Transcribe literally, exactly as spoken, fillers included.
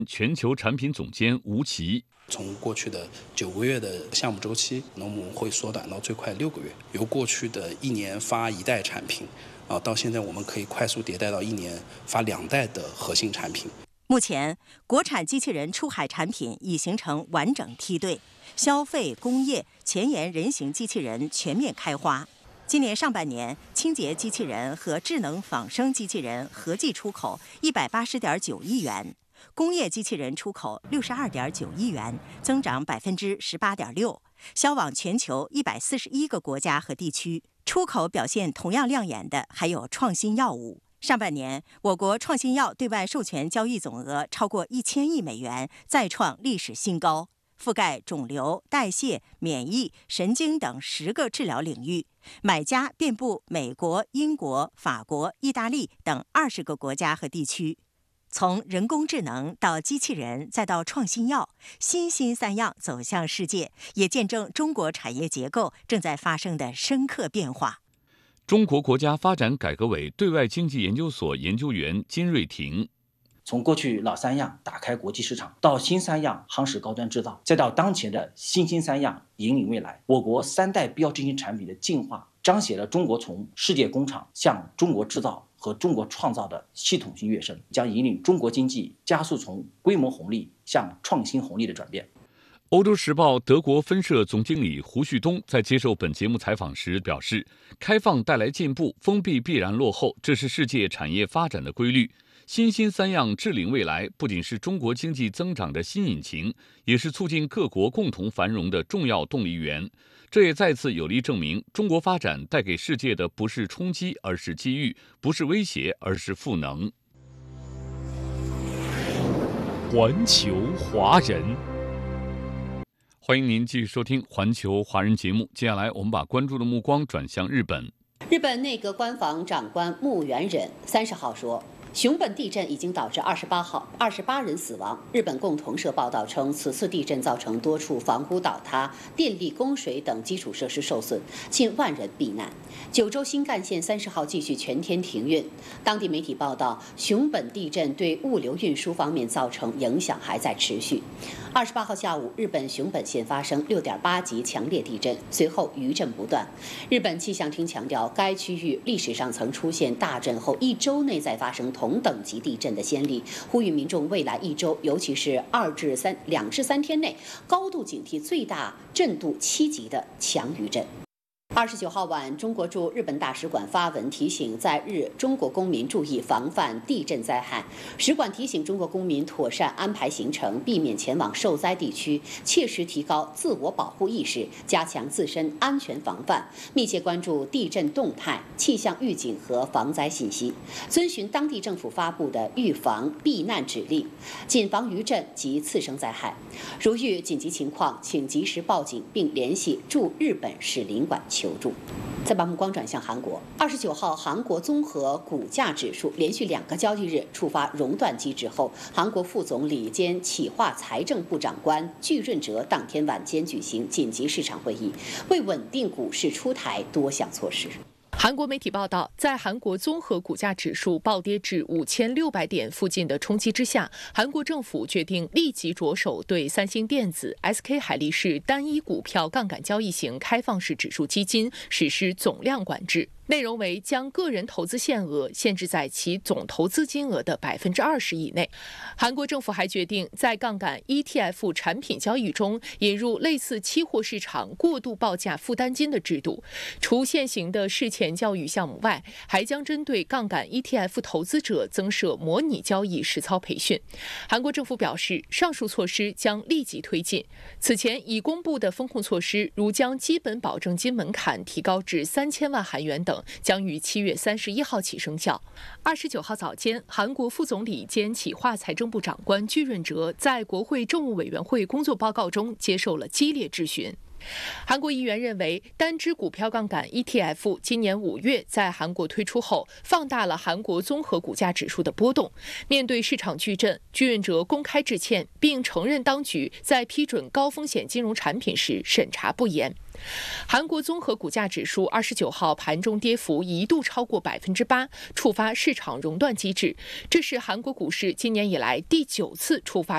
全球产品总监吴奇。 从过去的九个月的项目周期，那我们会缩短到最快六个月。由过去的一年发一代产品，啊，到现在我们可以快速迭代到一年发两代的核心产品。 目前，国产机器人出海产品已形成完整梯队，消费、工业、前沿人形机器人全面开花。今年上半年，清洁机器人和智能仿生机器人合计出口一百八十点九亿元。工业机器人出口六十二点九亿元，增长百分之十八点六，销往全球一百四十一个国家和地区。出口表现同样亮眼的还有创新药物。上半年，我国创新药对外授权交易总额超过一千亿美元，再创历史新高，覆盖肿瘤、代谢、免疫、神经等十个治疗领域，买家遍布美国、英国、法国、意大利等二十个国家和地区。从人工智能到机器人，再到创新药，新新三样走向世界，也见证中国产业结构正在发生的深刻变化。 中国国家发展改革委对外经济研究所研究员金瑞婷。 从过去老三样打开国际市场，到新三样夯实高端制造，再到当前的新兴三样引领未来，我国三代标志性产品的进化，彰显了中国从世界工厂向中国制造和中国创造的系统性跃升，将引领中国经济加速从规模红利向创新红利的转变。 欧洲时报德国分社总经理胡旭东在接受本节目采访时表示，开放带来进步，封闭必然落后，这是世界产业发展的规律。新兴三样制领未来，不仅是中国经济增长的新引擎，也是促进各国共同繁荣的重要动力源。这也再次有力证明，中国发展带给世界的不是冲击，而是机遇；不是威胁，而是赋能。 环球华人， 欢迎您继续收听《环球华人》节目。接下来，我们把关注的目光转向日本。 日本内阁官房长官木原忍三十号说，熊本地震已经导致二十八号二十八人死亡。日本共同社报道称，此次地震造成多处房屋倒塌、电力供水等基础设施受损，近万人避难。九州新干线三十号继续全天停运。当地媒体报道，熊本地震对物流运输方面造成影响还在持续。二十八号下午，日本熊本县发生六点八级强烈地震，随后余震不断。日本气象厅强调，该区域历史上曾出现大震后一周内再发生同等级地震的先例，呼吁民众未来一周，尤其是二至三两至三天内，高度警惕最大震度七级的强余震。二十九号晚，中国驻日本大使馆发文提醒在日中国公民注意防范地震灾害。使馆提醒中国公民妥善安排行程，避免前往受灾地区，切实提高自我保护意识，加强自身安全防范，密切关注地震动态、气象预警和防灾信息，遵循当地政府发布的预防避难指令，谨防余震及次生灾害。如遇紧急情况，请及时报警，并联系驻日本使领馆求助。再把目光转向韩国，二十九号，韩国综合股价指数连续两个交易日触发熔断机制后，韩国副总理兼企划财政部长官具润哲当天晚间举行紧急市场会议，为稳定股市出台多项措施。 韩国媒体报道，在韩国综合股价指数暴跌至五千六百点附近的冲击之下，韩国政府决定立即着手对三星电子、S K 海力士单一股票杠杆交易型开放式指数基金实施总量管制。内容为将个人投资限额限制在其总投资金额的百分之二十以内。韩国政府还决定在杠杆 E T F 产品交易中引入类似期货市场过度报价负担金的制度。除现行的事前教育项目外，还将针对杠杆 E T F 投资者增设模拟交易实操培训。韩国政府表示，上述措施将立即推进。此前已公布的风控措施，如将基本保证金门槛提高至三千万韩元等，将于七月三十一号起生效。二十九号早间，韩国副总理兼企划财政部长官具润哲在国会政务委员会工作报告中接受了激烈质询。韩国议员认为，单只股票杠杆 E T F 今年五月在韩国推出后，放大了韩国综合股价指数的波动。面对市场巨震，具润哲公开致歉，并承认当局在批准高风险金融产品时审查不严。韩国综合股价指数二十九号盘中跌幅一度超过百分之八，触发市场熔断机制，这是韩国股市今年以来第九次触发